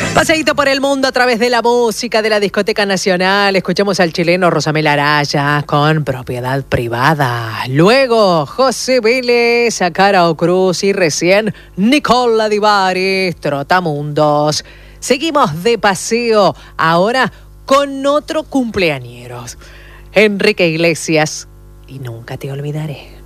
Paseíto por el mundo a través de la música de la Discoteca Nacional. Escuchamos al chileno Rosamel Araya con Propiedad Privada. Luego José Vélez, a Cara Cruz y recién Nicola Di Bari, Trotamundos. Seguimos de paseo ahora con otro cumpleañero, Enrique Iglesias, y Nunca te olvidaré.